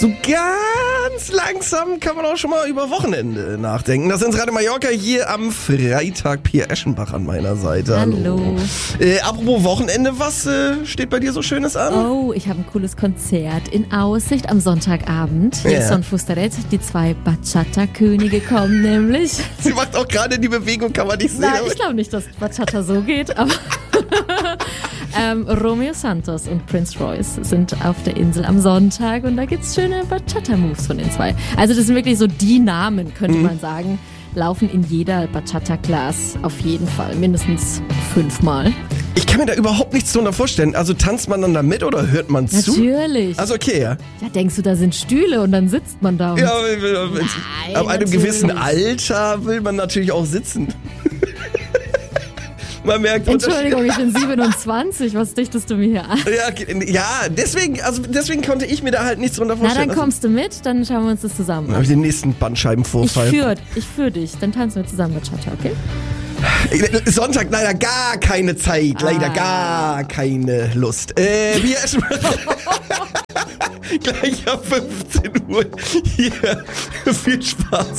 So ganz langsam kann man auch schon mal über Wochenende nachdenken. Das ist Radio Mallorca hier am Freitag. Pia Eschenbach an meiner Seite. Hallo. Apropos Wochenende, was steht bei dir so Schönes an? Oh, ich habe ein cooles Konzert in Aussicht am Sonntagabend. Wilson Fustaret, die 2 Bachata-Könige kommen nämlich. Sie macht auch gerade die Bewegung, kann man nicht sehen. Nein, ich glaube nicht, dass Bachata so geht, aber Romeo Santos und Prince Royce sind auf der Insel am Sonntag und da gibt's schöne Bachata-Moves von den 2. Also das sind wirklich so die Namen, könnte man sagen, laufen in jeder Bachata-Class auf jeden Fall mindestens 5-mal. Ich kann mir da überhaupt nichts drunter vorstellen. Also tanzt man dann da mit oder hört man zu? Natürlich. Also okay, ja. Ja, denkst du, da sind Stühle und dann sitzt man da? Und Ja, Nein, ab einem natürlich. gewissen Alter will man natürlich auch sitzen. Man merkt Entschuldigung, ich bin 27, was dichtest du mir hier an? Ja, deswegen konnte ich mir da halt nichts drunter Na, vorstellen. dann kommst du mit, dann schauen wir uns das zusammen Dann an. habe ich den nächsten Bandscheibenvorfall. Ich führ dich, dann tanzen wir zusammen Bachata, okay? Sonntag leider gar keine Zeit, leider gar keine Lust. Wir gleich ab 15 Uhr hier. Viel Spaß.